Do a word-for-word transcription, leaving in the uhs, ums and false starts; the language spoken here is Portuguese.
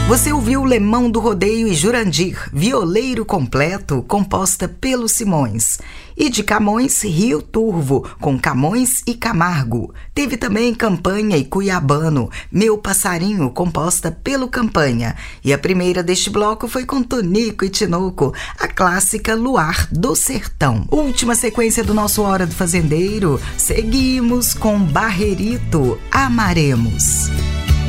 Você ouviu Lemão do Rodeio e Jurandir, Violeiro Completo, composta pelo Simões. E de Camões, Rio Turvo, com Camões e Camargo. Teve também Campanha e Cuiabano, Meu Passarinho, composta pelo Campanha. E a primeira deste bloco foi com Tonico e Tinoco, a clássica Luar do Sertão. Última sequência do nosso Hora do Fazendeiro, seguimos com Barrerito, Amaremos.